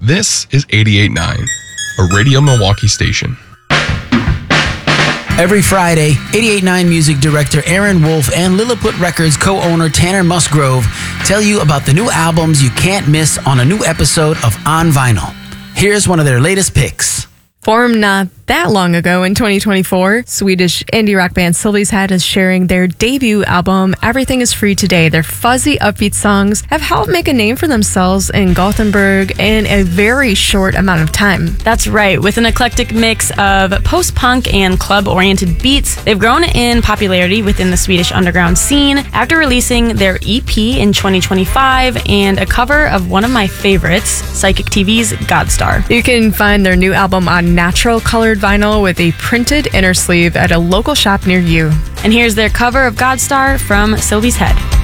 This is 88.9, a Radio Milwaukee station. Every Friday, 88.9 music director Aaron Wolf and Lilliput Records co-owner Tanner Musgrove tell you about the new albums you can't miss on a new episode of On Vinyl. Here's one of their latest picks. Formed not that long ago in 2024, Swedish indie rock band Sylvie's Head is sharing their debut album, Everything is Free Today. Their fuzzy, upbeat songs have helped make a name for themselves in Gothenburg in a very short amount of time. That's right. With an eclectic mix of post-punk and club-oriented beats, they've grown in popularity within the Swedish underground scene after releasing their EP in 2025 and a cover of one of my favorites, Psychic TV's Godstar. You can find their new album on natural colored vinyl with a printed inner sleeve at a local shop near you. And here's their cover of Godstar from Sylvie's Head.